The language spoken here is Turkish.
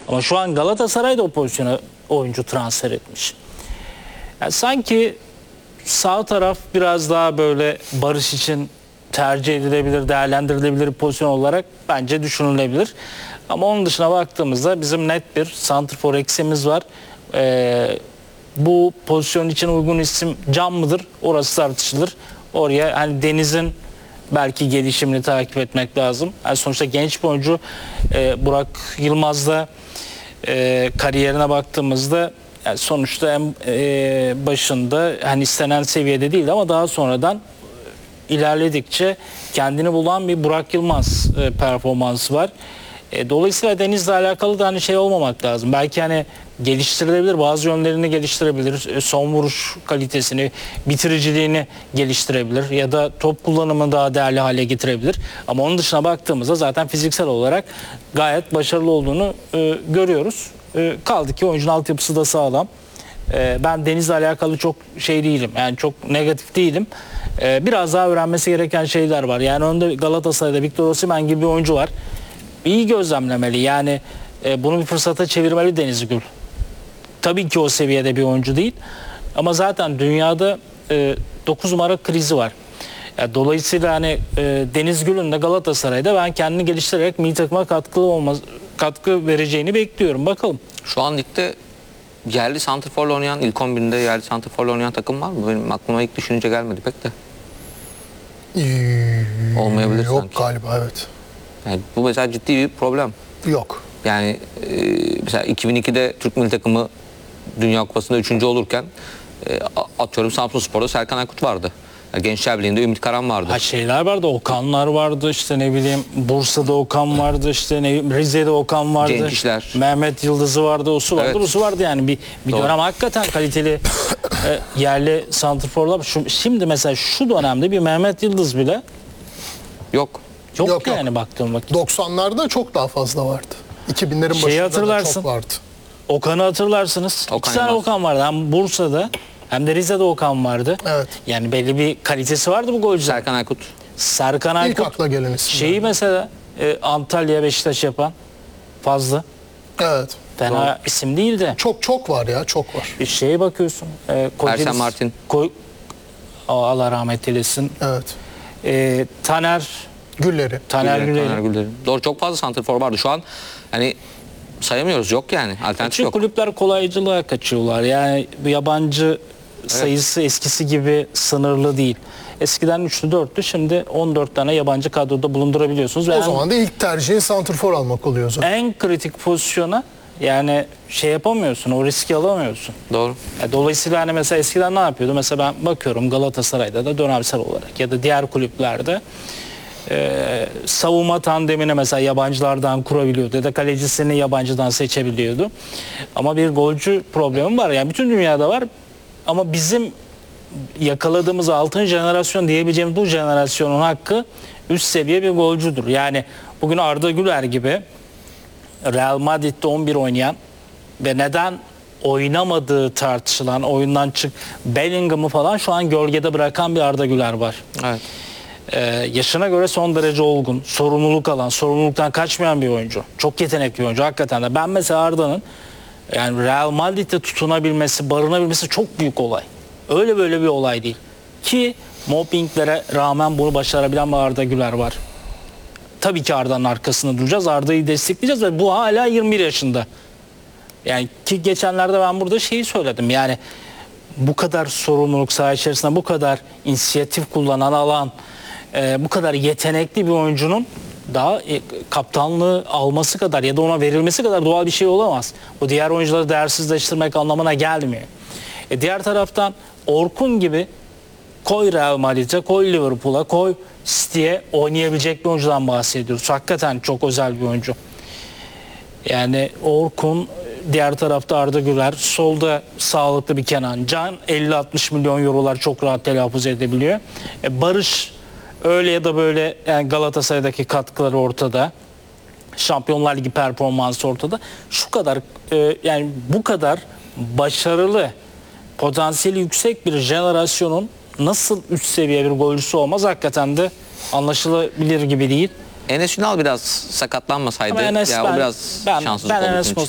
Ama şu an Galatasaray da o pozisyona oyuncu transfer etmiş. Yani sanki sağ taraf biraz daha böyle Barış için tercih edilebilir, değerlendirilebilir bir pozisyon olarak bence düşünülebilir. Ama onun dışına baktığımızda bizim net bir santrfor eksiğimiz var. Bu pozisyon için uygun isim Can mıdır? Orası tartışılır. Oraya hani Deniz'in belki gelişimini takip etmek lazım. Yani sonuçta genç bir oyuncu. Burak Yılmaz'da kariyerine baktığımızda yani sonuçta en başında hani istenen seviyede değildi ama daha sonradan ilerledikçe kendini bulan bir Burak Yılmaz performansı var. Dolayısıyla Deniz'le alakalı da hani şey olmamak lazım. Belki hani geliştirilebilir, bazı yönlerini geliştirebilir. Son vuruş kalitesini, bitiriciliğini geliştirebilir ya da top kullanımını daha değerli hale getirebilir. Ama onun dışına baktığımızda zaten fiziksel olarak gayet başarılı olduğunu görüyoruz. Kaldı ki oyuncunun altyapısı da sağlam. Ben Deniz'le alakalı çok şey değilim. Yani çok negatif değilim. Biraz daha öğrenmesi gereken şeyler var. Yani önde Galatasaray'da Victor Osimhen gibi bir oyuncu var. İyi gözlemlemeli. Yani bunu bir fırsata çevirmeli Deniz Gül. Tabii ki o seviyede bir oyuncu değil. Ama zaten dünyada 9 numara krizi var. Yani dolayısıyla hani Deniz Gül'ün de Galatasaray'da ben kendini geliştirerek milli takıma katkı vereceğini bekliyorum. Bakalım. Şu an ligde yerli santrforla oynayan, ilk 11'inde yerli santrforla oynayan takım var mı? Benim aklıma ilk düşününce gelmedi pek de. Olmayabilir yok sanki. Galiba evet. Yani bu mesela ciddi bir problem. Yok. Yani mesela 2002'de Türk milli takımı Dünya Kupası'nda 3. olurken atıyorum Samsunspor'da Serkan Aykut vardı. Yani Gençler Birliği'nde Ümit Karan vardı. Ha şeyler vardı, Okanlar vardı, işte ne bileyim Bursa'da Okan vardı, işte ne bileyim Rize'de Okan vardı. Cenk İşler. Mehmet Yıldız'ı vardı, osu vardı, Evet. busu vardı yani bir Doğru. dönem hakikaten kaliteli yerli santrforlar. Şimdi mesela şu dönemde bir Mehmet Yıldız bile Yok. yok, Yok. yani baktığım vakit. 90'larda çok daha fazla vardı. 2000'lerin Şeyi başında da hatırlarsın. çok vardı. Okan'ı hatırlarsınız. Okan İki tane Yılmaz. Okan vardı. Hem Bursa'da hem de Rize'de Okan vardı. Evet. Yani belli bir kalitesi vardı bu golcüler. Serkan Aykut. Serkan İlk Aykut. akla gelen isim. Şeyi mesela Antalya Beşiktaş yapan Fazlı. Evet. Fena isim değil de. Çok var ya, çok var. Bir şeye bakıyorsun. Ersen Martin. Allah rahmet eylesin. Evet. Taner Gülleri. Güler. Taner Gülleri. Doğru, çok fazla santrfor vardı. Şu an hani sayamıyoruz, yok yani. Alternatif Küçük yok. kulüpler kolaycılığa kaçıyorlar. Yani bu yabancı sayısı eskisi gibi sınırlı değil. Eskiden 3'lü 4'lü, şimdi 14 tane yabancı kadroda bulundurabiliyorsunuz. O zaman da ilk tercihin santrfor almak oluyor zaten. En kritik pozisyona yani şey yapamıyorsun, o riski alamıyorsun. Doğru. Dolayısıyla hani mesela eskiden ne yapıyordu? Mesela ben bakıyorum Galatasaray'da da dönemsel olarak ya da diğer kulüplerde savunma tandemine mesela yabancılardan kurabiliyordu ya da kalecisini yabancıdan seçebiliyordu. Ama bir golcü problemi var. Yani bütün dünyada var ama bizim yakaladığımız altın jenerasyon diyebileceğimiz bu jenerasyonun hakkı üst seviye bir golcüdür. Yani bugün Arda Güler gibi Real Madrid'de 11 oynayan ve neden oynamadığı tartışılan, oyundan Bellingham'ı falan şu an gölgede bırakan bir Arda Güler var. Evet. Yaşına göre son derece olgun, sorumluluk alan, sorumluluktan kaçmayan bir oyuncu. Çok yetenekli bir oyuncu hakikaten de. Ben mesela Arda'nın yani Real Madrid'de tutunabilmesi, barınabilmesi çok büyük olay. Öyle böyle bir olay değil. Ki mobbinglere rağmen bunu başarabilen bir Arda Güler var. Tabii ki Arda'nın arkasında duracağız. Arda'yı destekleyeceğiz ve bu hala 21 yaşında. Yani ki geçenlerde ben burada şeyi söyledim. Yani bu kadar sorumluluk saha içerisinde, bu kadar inisiyatif kullanan alan, bu kadar yetenekli bir oyuncunun daha kaptanlığı alması kadar ya da ona verilmesi kadar doğal bir şey olamaz. Bu diğer oyuncuları değersizleştirmek anlamına gelmiyor. Diğer taraftan Orkun gibi koy Real Madrid'e, koy Liverpool'a, koy City'ye oynayabilecek bir oyuncudan bahsediyoruz. Hakikaten çok özel bir oyuncu. Yani Orkun, diğer tarafta Arda Güler, solda sağlıklı bir Kenan Can, 50-60 milyon eurolar çok rahat telaffuz edebiliyor. Barış öyle ya da böyle, yani Galatasaray'daki katkıları ortada. Şampiyonlar Ligi performansı ortada. Şu kadar yani bu kadar başarılı, potansiyeli yüksek bir jenerasyonun nasıl üst seviye bir golcüsü olmaz hakikaten de anlaşılabilir gibi değil. Enes Ünal biraz sakatlanmasaydı Ama Enes, ya o biraz şanssızlık oldu. Enes